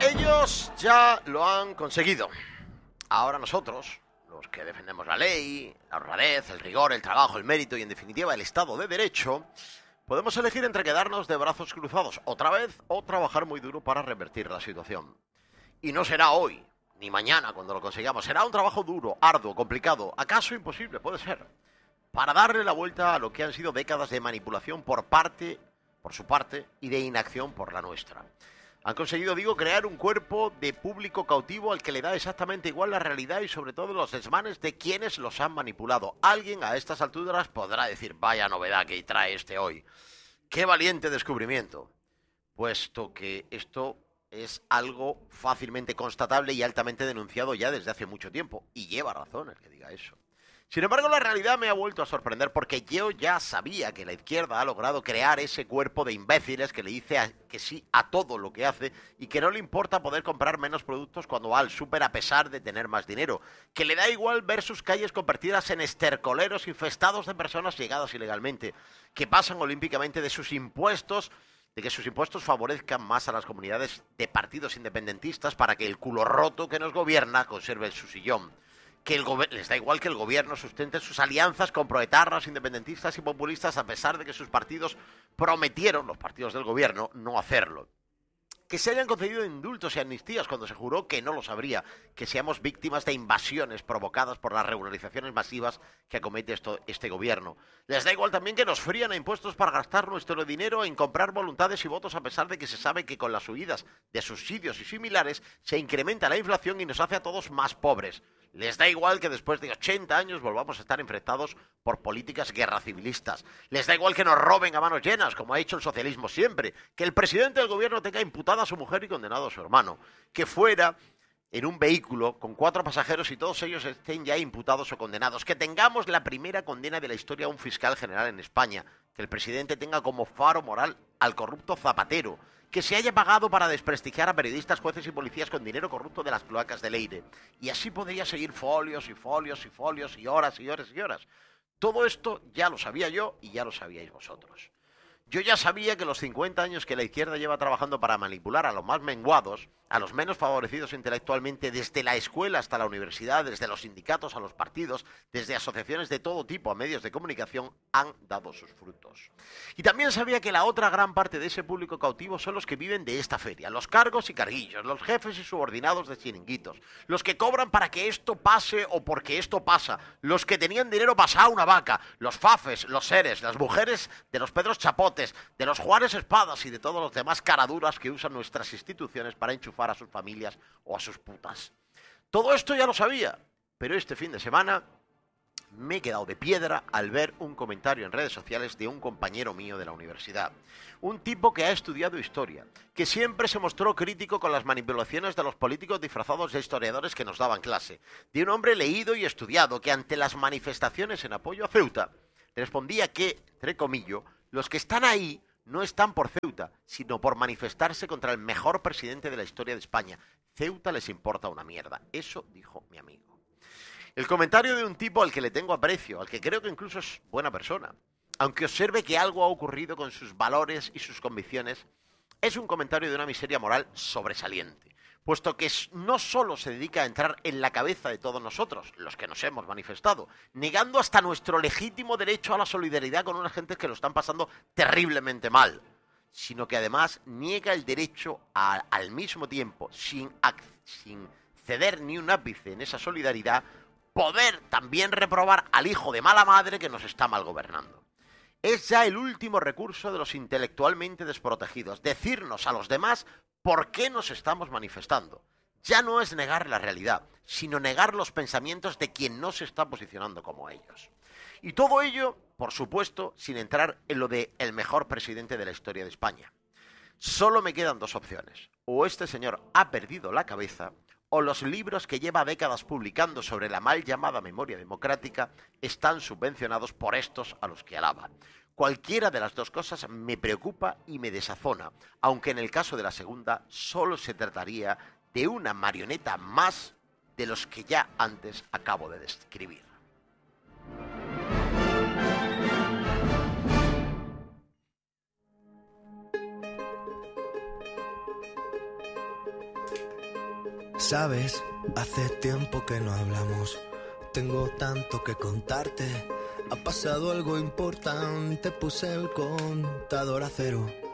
Ellos ya lo han conseguido. Ahora nosotros, los que defendemos la ley, la honradez, el rigor, el trabajo, el mérito y en definitiva el Estado de Derecho, podemos elegir entre quedarnos de brazos cruzados otra vez o trabajar muy duro para revertir la situación. Y no será hoy, ni mañana cuando lo consigamos. Será un trabajo duro, arduo, complicado, acaso imposible, puede ser, para darle la vuelta a lo que han sido décadas de manipulación por su parte, y de inacción por la nuestra. Han conseguido, digo, crear un cuerpo de público cautivo al que le da exactamente igual la realidad y sobre todo los desmanes de quienes los han manipulado. Alguien a estas alturas podrá decir, vaya novedad que trae este hoy. ¡Qué valiente descubrimiento! Puesto que esto es algo fácilmente constatable y altamente denunciado ya desde hace mucho tiempo. Y lleva razón el que diga eso. Sin embargo, la realidad me ha vuelto a sorprender porque yo ya sabía que la izquierda ha logrado crear ese cuerpo de imbéciles que le dice que sí a todo lo que hace y que no le importa poder comprar menos productos cuando va al súper a pesar de tener más dinero, que le da igual ver sus calles convertidas en estercoleros infestados de personas llegadas ilegalmente, que pasan olímpicamente de sus impuestos, de que sus impuestos favorezcan más a las comunidades de partidos independentistas para que el culo roto que nos gobierna conserve su sillón. Que les da igual que el gobierno sustente sus alianzas con proetarras, independentistas y populistas a pesar de que sus partidos prometieron, los partidos del gobierno, no hacerlo. Que se hayan concedido indultos y amnistías cuando se juró que no los habría, que seamos víctimas de invasiones provocadas por las regularizaciones masivas que acomete este gobierno. Les da igual también que nos frían a impuestos para gastar nuestro dinero en comprar voluntades y votos a pesar de que se sabe que con las subidas de subsidios y similares se incrementa la inflación y nos hace a todos más pobres. Les da igual que después de 80 años volvamos a estar enfrentados por políticas guerra civilistas. Les da igual que nos roben a manos llenas, como ha hecho el socialismo siempre. Que el presidente del gobierno tenga imputada a su mujer y condenado a su hermano. Que fuera en un vehículo con 4 pasajeros y todos ellos estén ya imputados o condenados. Que tengamos la primera condena de la historia a un fiscal general en España. Que el presidente tenga como faro moral al corrupto Zapatero. Que se haya pagado para desprestigiar a periodistas, jueces y policías con dinero corrupto de las cloacas de Leire. Y así podría seguir folios y folios y folios y horas y horas y horas. Todo esto ya lo sabía yo y ya lo sabíais vosotros. Yo ya sabía que los 50 años que la izquierda lleva trabajando para manipular a los más menguados, a los menos favorecidos intelectualmente, desde la escuela hasta la universidad, desde los sindicatos a los partidos, desde asociaciones de todo tipo a medios de comunicación, han dado sus frutos. Y también sabía que la otra gran parte de ese público cautivo son los que viven de esta feria, los cargos y carguillos, los jefes y subordinados de chiringuitos, los que cobran para que esto pase o porque esto pasa, los que tenían dinero pasado una vaca, los fafes, los seres, las mujeres de los Pedros Chapotes, de los Juárez Espadas y de todos los demás caraduras que usan nuestras instituciones para enchufar a sus familias o a sus putas. Todo esto ya lo sabía, pero este fin de semana me he quedado de piedra al ver un comentario en redes sociales de un compañero mío de la universidad. Un tipo que ha estudiado historia, que siempre se mostró crítico con las manipulaciones de los políticos disfrazados de historiadores que nos daban clase. De un hombre leído y estudiado que ante las manifestaciones en apoyo a Ceuta respondía que, entre comillas, los que están ahí no están por Ceuta, sino por manifestarse contra el mejor presidente de la historia de España. Ceuta les importa una mierda. Eso dijo mi amigo. El comentario de un tipo al que le tengo aprecio, al que creo que incluso es buena persona, aunque observe que algo ha ocurrido con sus valores y sus convicciones, es un comentario de una miseria moral sobresaliente, puesto que no solo se dedica a entrar en la cabeza de todos nosotros, los que nos hemos manifestado, negando hasta nuestro legítimo derecho a la solidaridad con unas gentes que lo están pasando terriblemente mal, sino que además niega el derecho al mismo tiempo, sin ceder ni un ápice en esa solidaridad, poder también reprobar al hijo de mala madre que nos está mal gobernando. Es ya el último recurso de los intelectualmente desprotegidos, decirnos a los demás por qué nos estamos manifestando. Ya no es negar la realidad, sino negar los pensamientos de quien no se está posicionando como ellos. Y todo ello, por supuesto, sin entrar en lo de el mejor presidente de la historia de España. Solo me quedan 2 opciones. O este señor ha perdido la cabeza, o los libros que lleva décadas publicando sobre la mal llamada memoria democrática están subvencionados por estos a los que alaban. Cualquiera de las 2 cosas me preocupa y me desazona, aunque en el caso de la segunda solo se trataría de una marioneta más de los que ya antes acabo de describir. Sabes, hace tiempo que no hablamos. Tengo tanto que contarte. Ha pasado algo importante, puse el contador a cero.